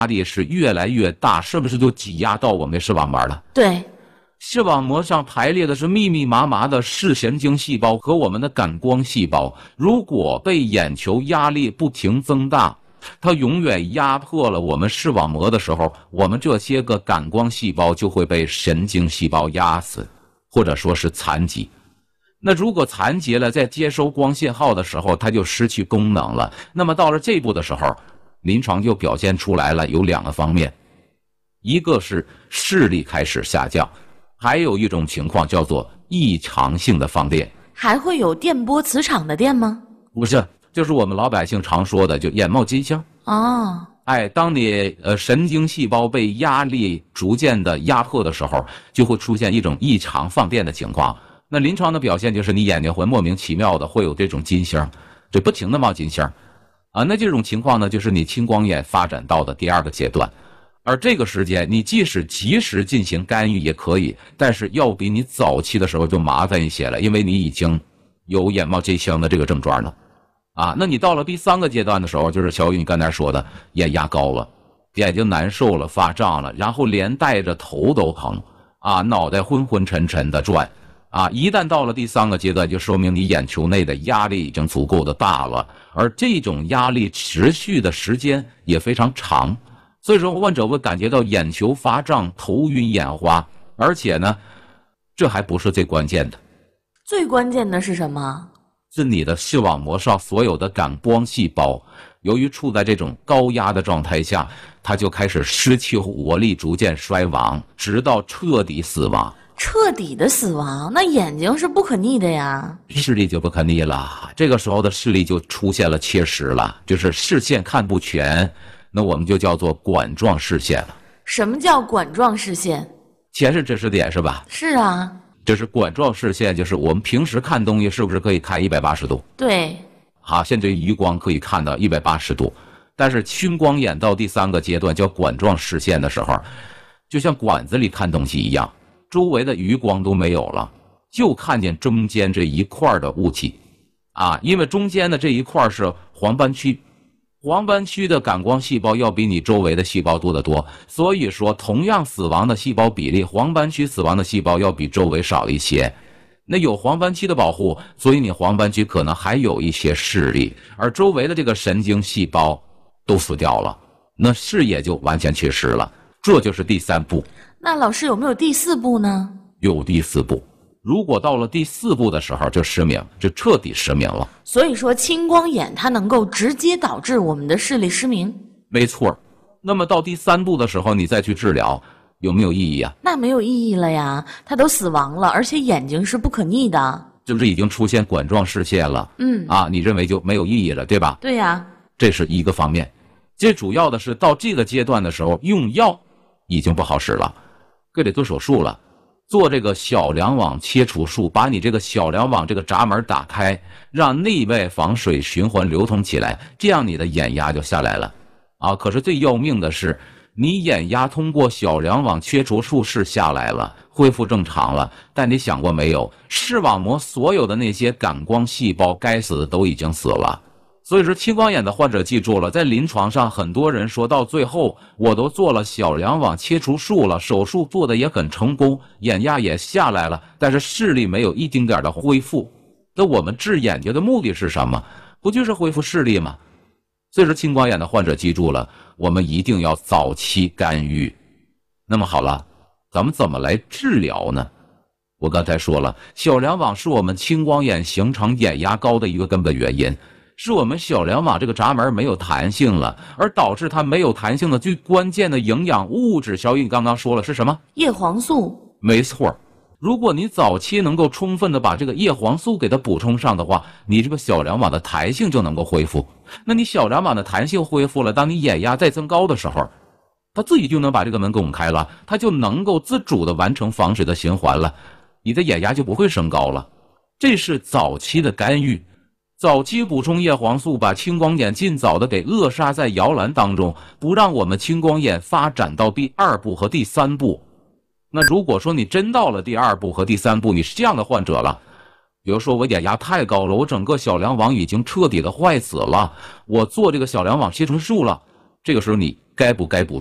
力是越来越大，是不是就挤压到我们的视网膜了？ 对， 视网膜上排列的是密密麻麻的视神经细胞和我们的感光细胞，如果被眼球压力不停增大，它永远压迫了我们视网膜的时候，我们这些个感光细胞就会被神经细胞压死，或者说是残疾。那如果残疾了，在接收光信号的时候，它就失去功能了。那么到了这步的时候，临床就表现出来了有2个方面，一个是视力开始下降，还有一种情况叫做异常性的放电。 还会有电波磁场的电吗？ 不是，就是我们老百姓常说的就眼冒金星。 哦， 当你神经细胞被压力逐渐的压迫的时候，就会出现一种异常放电的情况。那临床的表现就是你眼睛会莫名其妙的会有这种金星，这不停的冒金星啊。那这种情况呢，就是你青光眼发展到的第2个阶段。而这个时间你即使及时进行干预也可以，但是要比你早期的时候就麻烦一些了，因为你已经有眼冒金星的这个症状了啊。那你到了第3个阶段的时候，就是小雨你刚才说的，眼压高了，眼睛难受了，发胀了，然后连带着头都疼啊，脑袋昏昏沉沉的转啊。一旦到了第3个阶段，就说明你眼球内的压力已经足够的大了，而这种压力持续的时间也非常长，所以说患者会感觉到眼球发胀、头晕眼花。而且呢，这还不是最关键的， 最关键的是什么？ 是你的视网膜上所有的感光细胞，由于处在这种高压的状态下，它就开始失去活力，逐渐衰亡，直到彻底死亡。 彻底的死亡？那眼睛是不可逆的呀。 视力就不可逆了，这个时候的视力就出现了缺失了，就是视线看不全，那我们就叫做管状视线了。 什么叫管状视线？ 前是知识点是吧？ 是啊。 就是管状视线，就是我们平时看东西是不是可以看180度？ 对。 好，现在余光可以看到180度，但是青光眼到第3个阶段叫管状视线的时候，就像管子里看东西一样，周围的余光都没有了，就看见中间这一块的雾气啊，因为中间的这一块是黄斑区，黄斑区的感光细胞要比你周围的细胞多得多，所以说同样死亡的细胞比例，黄斑区死亡的细胞要比周围少一些。那有黄斑区的保护，所以你黄斑区可能还有一些视力，而周围的这个神经细胞都死掉了，那视野就完全缺失了。这就是第3步。 那老师有没有第4步呢？ 有第4步。如果到了第4步的时候就失明，就彻底失明了。 所以说青光眼它能够直接导致我们的视力失明。 没错。那么到第3步的时候你再去治疗，有没有意义啊？ 那没有意义了呀，他都死亡了，而且眼睛是不可逆的。 是不是已经出现管状视线了？你认为就没有意义了，对吧？ 对呀。 这是一个方面。最主要的是到这个阶段的时候，用药已经不好使了，这得做手术了。做这个小梁网切除术，把你这个小梁网这个闸门打开，让内外房水循环流通起来，这样你的眼压就下来了啊。可是最要命的是，你眼压通过小梁网切除术是下来了，恢复正常了，但你想过没有，视网膜所有的那些感光细胞该死的都已经死了。所以说青光眼的患者记住了，在临床上很多人说到最后我都做了小梁网切除术了，手术做的也很成功，眼压也下来了，但是视力没有一丁点的恢复。那我们治眼睛的目的是什么？不就是恢复视力吗？所以说青光眼的患者记住了，我们一定要早期干预。那么好了，咱们怎么来治疗呢？我刚才说了，小梁网是我们青光眼形成眼压高的一个根本原因，是我们小梁网这个闸门没有弹性了，而导致它没有弹性的最关键的营养物质，小雨你刚刚说了是什么？ 叶黄素。 没错。如果你早期能够充分的把这个叶黄素给它补充上的话，你这个小梁网的弹性就能够恢复。那你小梁网的弹性恢复了，当你眼压再增高的时候，它自己就能把这个门拱开了，它就能够自主的完成房水的循环了，你的眼压就不会升高了。这是早期的干预。早期补充叶黄素，把青光眼尽早的给扼杀在摇篮当中，不让我们青光眼发展到第2步和第3步。那如果说你真到了第2步和第3步，你是这样的患者了，比如说我眼压太高了，我整个小梁网已经彻底的坏死了，我做这个小梁网切除术了，这个时候你该不该补